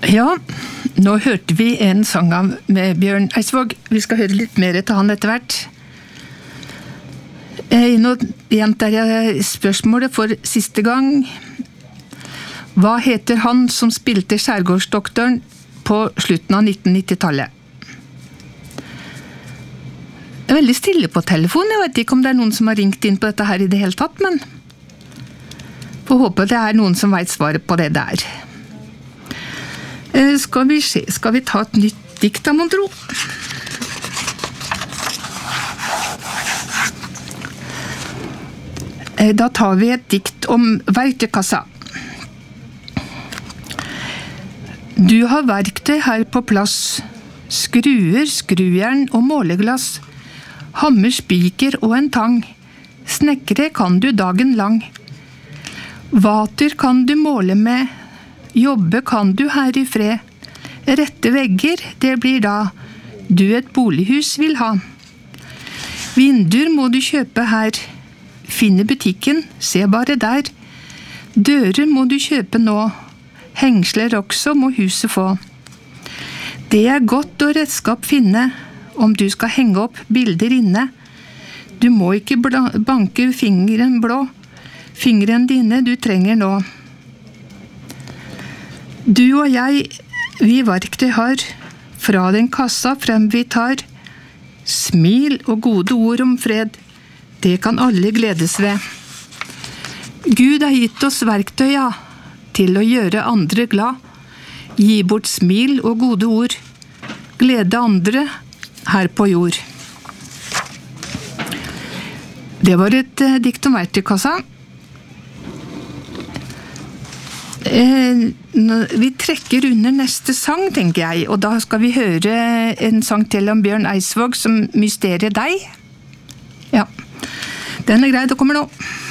Ja, nå hørte vi en sang med Bjørn Eidsvåg. Vi skal høre litt mer til han etter hvert. Nå gjentar jeg spørsmålet for siste gang. Hva heter han som spilte Skjærgårdsdoktoren på slutten av 1990-tallet? Det er veldig stille på telefonen. Jeg vet ikke om det er noen som har ringt inn på dette her i det hele tatt, men får håpe det er noen som vet svaret på det der. Skal vi ta et nytt dikt da, mon tro? Da tar vi et dikt om verktøykassa. Du har verktøy her på plass, skruer, skrujern og måleglass, hammer, spiker og en tang, snekre kan du dagen lang. Vater kan du måle med, jobbe kan du her i fred, rette vegger, det blir da du et bolighus vil ha. Vinduer må du kjøpe her, finne butikken, se bare der. Dører må du kjøpe nå, hengsler også må huset få. Det er godt å redskap finne, om du skal henge opp bilder inne. Du må ikke banke fingeren blå, fingeren dine du trenger nå. Du og jeg, vi verktøy har, fra den kassa frem vi tar. Smil og gode ord om fred, det kan alle gledes ved. Gud har gitt oss verktøya til å gjøre andre glad. Gi bort smil og gode ord, glede andre her på jord. Det var et dikt om verktøykassa. Vi trekker under neste sang, tenker jeg, og da skal vi høre en sang til om Bjørn Eidsvåg som Mysteriet deg. Ja, den er grei, det kommer nå.